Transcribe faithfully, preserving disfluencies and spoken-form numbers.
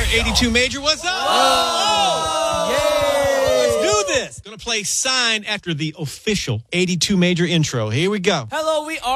eighty-two Major, what's up? Oh. Let's do this. Gonna play Sign after the official eighty-two Major intro. Here we go. Hello, we are.